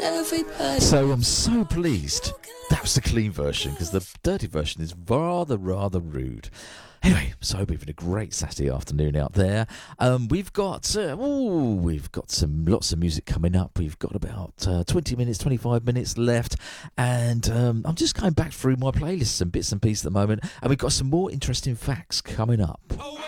So I'm so pleased that was the clean version, because the dirty version is rather rude. Anyway, so I hope you're having a great Saturday afternoon out there. We've got lots of music coming up. We've got about 20 minutes, 25 minutes left, and I'm just going back through my playlists and bits and pieces at the moment, and we've got some more interesting facts coming up. Oh,